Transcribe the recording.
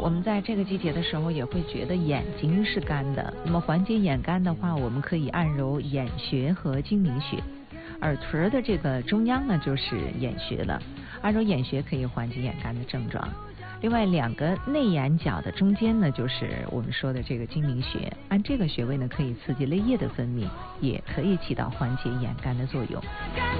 我们在这个季节的时候也会觉得眼睛是干的，那么缓解眼干的话，我们可以按揉眼穴和睛明穴。耳垂的这个中央呢就是眼穴了，按揉眼穴可以缓解眼干的症状。另外2个内眼角的中间呢就是我们说的这个睛明穴，按这个穴位呢可以刺激泪液的分泌，也可以起到缓解眼干的作用。